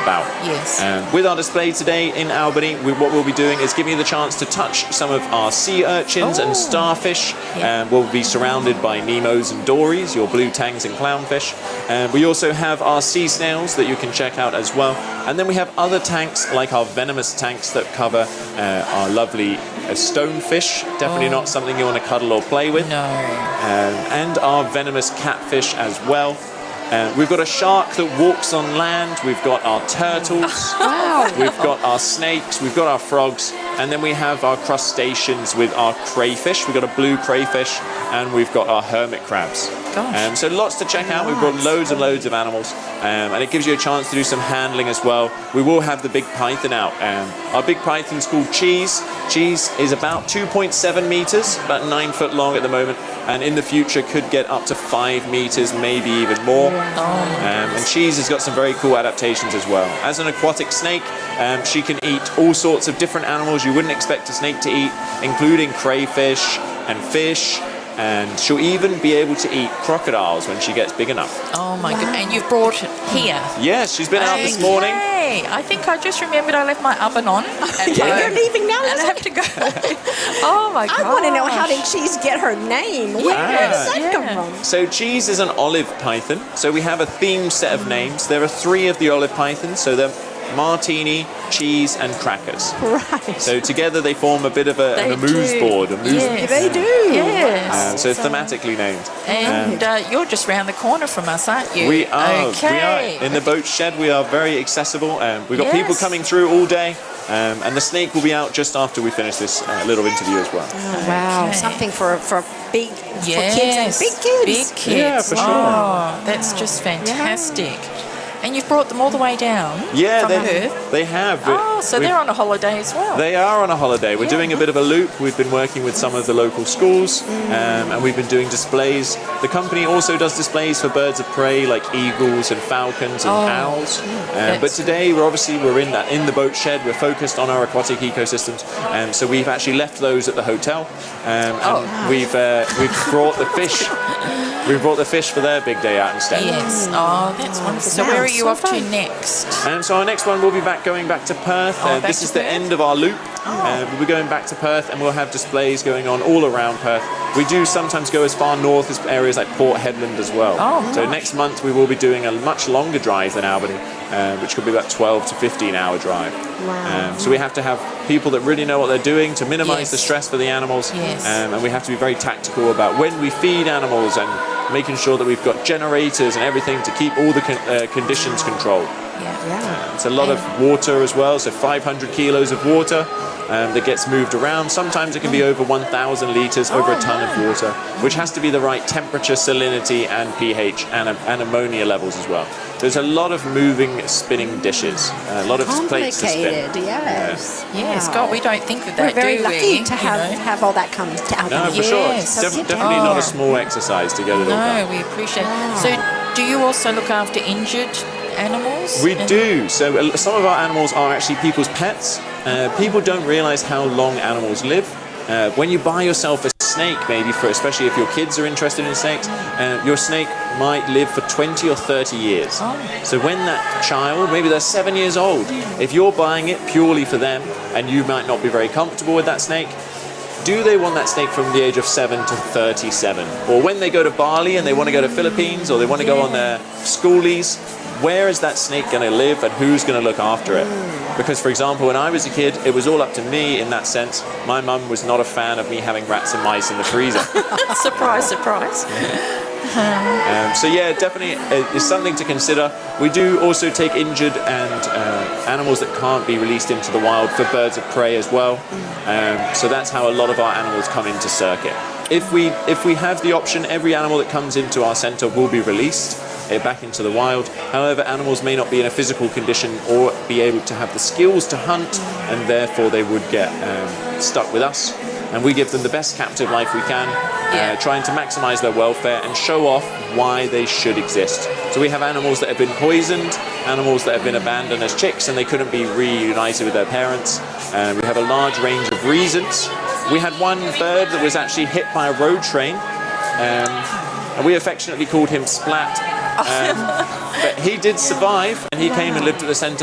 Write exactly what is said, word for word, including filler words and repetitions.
about. Yes. Um, with our display today in Albany, we, what we'll be doing is giving you the chance to touch some of our sea urchins Oh. and starfish. Yeah. Um, we'll be surrounded by Nemos and Dories, your blue tangs and clownfish. Um, we also have our sea snails that you can check out as well. And then we have other tanks like our venomous tanks that cover uh, our lovely uh, stonefish. Definitely Oh. not something you want to cuddle or play with. No. Um, and our venomous catfish as well. Uh, we've got a shark that walks on land. We've got our turtles. Wow. We've got our snakes. We've got our frogs. And then we have our crustaceans with our crayfish. We've got a blue crayfish. And we've got our hermit crabs. Gosh. Um, so lots to check out. We've brought loads and loads of animals. Um, and it gives you a chance to do some handling as well. We will have the big python out. Um, our big python's called Cheese. Cheese is about two point seven meters, about nine foot long at the moment. And in the future could get up to five meters, maybe even more. Oh. Um, and Cheese has got some very cool adaptations as well. As an aquatic snake, um, she can eat all sorts of different animals you wouldn't expect a snake to eat, including crayfish and fish. And she'll even be able to eat crocodiles when she gets big enough. Oh my god! And you've brought it here. Yes, she's been out this morning. Okay. I think I just remembered I left my oven on at Yeah. home. You're leaving now, And I Lizzie? have to go. Oh my god! I want to know, how did Cheese get her name? Where Yeah. does that Yeah. come from? So Cheese is an olive python. So we have a themed set of names. There are three of the olive pythons. So they're Martini, Cheese, and Crackers. Right. So together they form a bit of a, They an amuse do. board. Amuse Yes. They do. Yes. Uh, so thematically named. And uh, you're just round the corner from us, aren't you? We are. Okay. We are in the boat shed. We are very accessible. Um, we've got people Yes. coming through all day. Um, and the snake will be out just after we finish this uh, little interview as well. Oh, wow. Okay. Something for for big Yes. for kids and big kids. Big kids. Yeah, for sure. Oh, that's just fantastic. And you've brought them all the way down Yeah, from they, Perth. they have. but Oh, so we've- they're on a holiday as well. They are on a holiday. We're Yeah. doing a bit of a loop. We've been working with some of the local schools, um, and we've been doing displays. The company also does displays for birds of prey like eagles and falcons and Oh, owls. Um, but that's- today, we're obviously we're in that in the boat shed. We're focused on our aquatic ecosystems, um, so we've actually left those at the hotel, um, and Oh. we've uh, we've brought the fish. We've brought the fish for their big day out instead. Yes. Oh, that's wonderful. So where are you so off to fun. next? And so our next one, we'll be back going back to Perth. Oh, Uh, back this to is the Perth? end of our loop. Uh, we'll be going back to Perth, and we'll have displays going on all around Perth. We do sometimes go as far north as areas like Port Hedland as well. Oh, so gosh. next month we will be doing a much longer drive than Albany, uh, which could be about twelve to fifteen hour drive. Wow. Um, so we have to have people that really know what they're doing to minimise Yes. the stress for the animals. Yes. Um, and we have to be very tactical about when we feed animals and making sure that we've got generators and everything to keep all the con- uh, conditions controlled. Yeah. Yeah. It's a lot of water as well, so five hundred kilos of water um, that gets moved around. Sometimes it can be over one thousand litres, over a Oh, ton wow. of water, which has to be the right temperature, salinity, and pH, and, and ammonia levels as well. There's a lot of moving, spinning dishes, a lot of plates to spin. Complicated, yes. Yes. Wow. God, we don't think of We're that, very do lucky we? to You have, know? have all that come to Albany. No, for sure. It's Yes. def- Sit definitely down. not a small exercise to get it all done. No, we appreciate it. So, do you also look after injured animals? We And- do. So uh, some of our animals are actually people's pets. Uh, people don't realise how long animals live. Uh, when you buy yourself a snake, maybe for especially if your kids are interested in snakes, uh, your snake might live for twenty or thirty years. Oh. So when that child, maybe they're seven years old, if you're buying it purely for them and you might not be very comfortable with that snake, do they want that snake from the age of seven to thirty-seven? Or when they go to Bali and they want to go to Philippines, or they want to go on their schoolies, where is that snake going to live and who's going to look after it? Because, for example, when I was a kid, it was all up to me in that sense. My mum was not a fan of me having rats and mice in the freezer. Surprise, surprise. Um, so yeah, definitely uh, it's something to consider. We do also take injured and uh, animals that can't be released into the wild for birds of prey as well. Um, so that's how a lot of our animals come into circuit. If we if we have the option, every animal that comes into our centre will be released uh, back into the wild. However, animals may not be in a physical condition or be able to have the skills to hunt, and therefore they would get um, stuck with us. And we give them the best captive life we can, Yeah. uh, trying to maximise their welfare and show off why they should exist. So we have animals that have been poisoned, animals that have been abandoned as chicks and they couldn't be reunited with their parents. Uh, we have a large range of reasons. We had one bird that was actually hit by a road train, um, and we affectionately called him Splat. Um, but he did survive, and he came and lived at the centre